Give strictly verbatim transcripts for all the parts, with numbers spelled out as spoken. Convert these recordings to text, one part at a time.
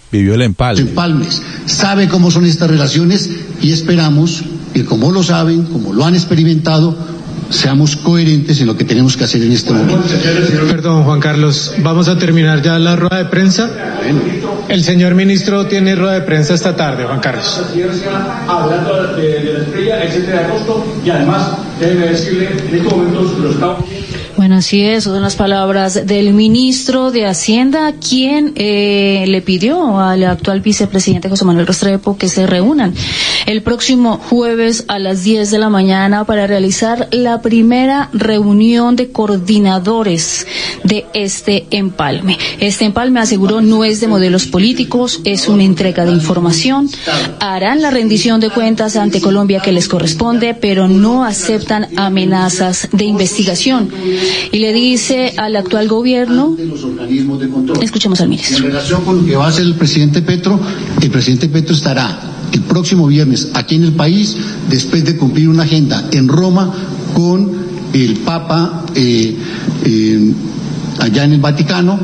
Vivió el empalme. Empalmes. Sabe cómo son estas relaciones y esperamos que como lo saben, como lo han experimentado, seamos coherentes en lo que tenemos que hacer en este momento. Perdón, Juan Carlos, vamos a terminar ya la rueda de prensa. El señor ministro tiene rueda de prensa esta tarde, Juan Carlos. Hablando de, de la estrella, el siete de agosto, y además, déjeme decirle, en estos momentos los Estados Unidos... Bueno, así es, son las palabras del ministro de Hacienda, quien eh, le pidió al actual vicepresidente José Manuel Restrepo que se reúnan el próximo jueves a las diez de la mañana para realizar la primera reunión de coordinadores de este empalme. Este empalme, aseguró, no es de modelos políticos, es una entrega de información. Harán la rendición de cuentas ante Colombia que les corresponde, pero no aceptan amenazas de investigación. Y le dice al actual gobierno, escuchemos al ministro. En relación con lo que va a hacer el presidente Petro, el presidente Petro estará el próximo viernes aquí en el país, después de cumplir una agenda en Roma con el Papa eh, eh, allá en el Vaticano,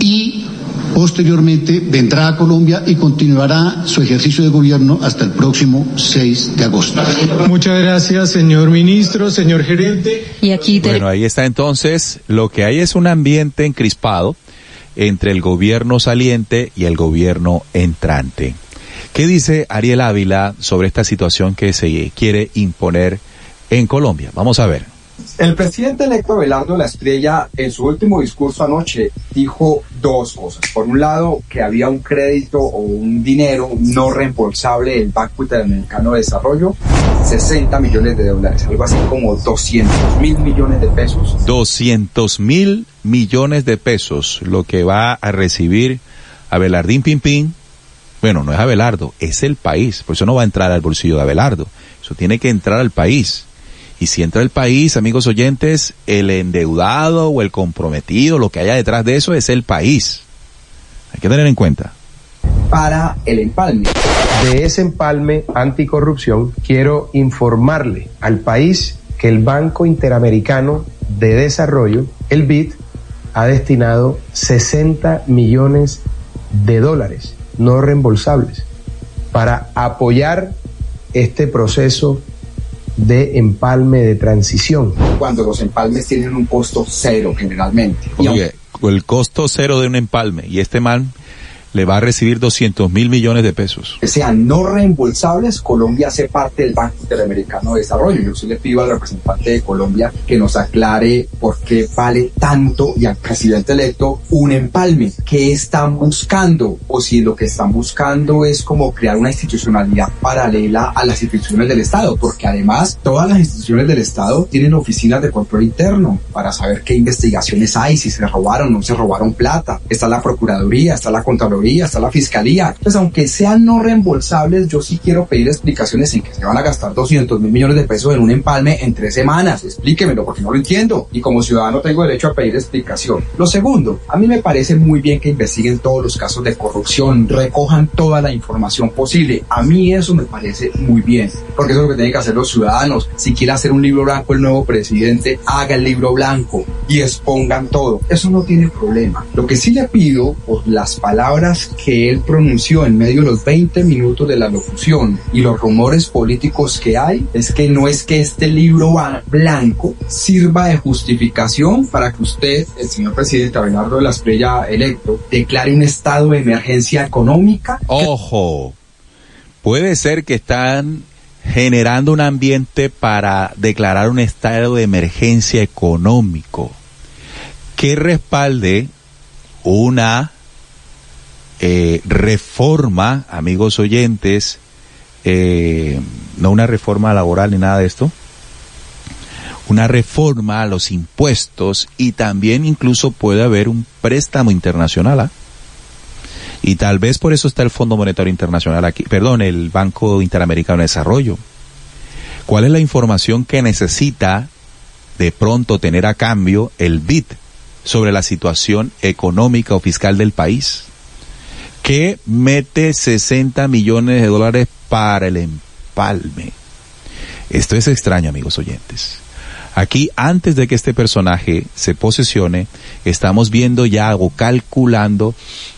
y posteriormente vendrá a Colombia y continuará su ejercicio de gobierno hasta el próximo seis de agosto. Muchas gracias, señor ministro, señor gerente. Y aquí te... Bueno, ahí está entonces. Lo que hay es un ambiente encrispado entre el gobierno saliente y el gobierno entrante. ¿Qué dice Ariel Ávila sobre esta situación que se quiere imponer en Colombia? Vamos a ver. El presidente electo Abelardo La Espriella, en su último discurso anoche, dijo dos cosas. Por un lado, que había un crédito o un dinero no reembolsable del Banco Interamericano de Desarrollo, sesenta millones de dólares, algo así como doscientos mil millones de pesos. doscientos mil millones de pesos, lo que va a recibir Abelardín Pimpín. Bueno, no es Abelardo, es el país, por eso no va a entrar al bolsillo de Abelardo, eso tiene que entrar al país. Y si entra el país, amigos oyentes, el endeudado o el comprometido, lo que haya detrás de eso es el país. Hay que tener en cuenta. Para el empalme. De ese empalme anticorrupción, quiero informarle al país que el Banco Interamericano de Desarrollo, el B I D, ha destinado sesenta millones de dólares no reembolsables para apoyar este proceso de empalme de transición. Cuando los empalmes tienen un costo cero generalmente. Oye, el costo cero de un empalme, y este man le va a recibir doscientos mil millones de pesos. Que sean no reembolsables, Colombia hace parte del Banco Interamericano de Desarrollo. Yo sí le pido al representante de Colombia que nos aclare por qué vale tanto, y al presidente electo, un empalme. ¿Qué están buscando? O si lo que están buscando es como crear una institucionalidad paralela a las instituciones del Estado, porque además todas las instituciones del Estado tienen oficinas de control interno para saber qué investigaciones hay, si se robaron o no se robaron plata. Está la Procuraduría, está la Contraloría, hasta la Fiscalía. Entonces, aunque sean no reembolsables, yo sí quiero pedir explicaciones en que se van a gastar doscientos mil millones de pesos en un empalme en tres semanas. Explíquemelo, porque no lo entiendo. Y como ciudadano tengo derecho a pedir explicación. Lo segundo, a mí me parece muy bien que investiguen todos los casos de corrupción, recojan toda la información posible. A mí eso me parece muy bien, porque eso es lo que tienen que hacer los ciudadanos. Si quiere hacer un libro blanco el nuevo presidente, haga el libro blanco y expongan todo. Eso no tiene problema. Lo que sí le pido, por las palabras que él pronunció en medio de los veinte minutos de la locución y los rumores políticos que hay, es que no es que este libro blanco sirva de justificación para que usted, el señor presidente Abelardo de la Espriella electo, declare un estado de emergencia económica. Ojo, puede ser que están generando un ambiente para declarar un estado de emergencia económico que respalde una Eh, reforma, amigos oyentes, eh, no una reforma laboral ni nada de esto, una reforma a los impuestos, y también incluso puede haber un préstamo internacional, ¿ah? Y tal vez por eso está el Fondo Monetario Internacional aquí, perdón, el Banco Interamericano de Desarrollo. ¿Cuál es la información que necesita de pronto tener a cambio el B I D sobre la situación económica o fiscal del país? Que mete sesenta millones de dólares para el empalme. Esto es extraño, amigos oyentes. Aquí, antes de que este personaje se posesione, estamos viendo ya o calculando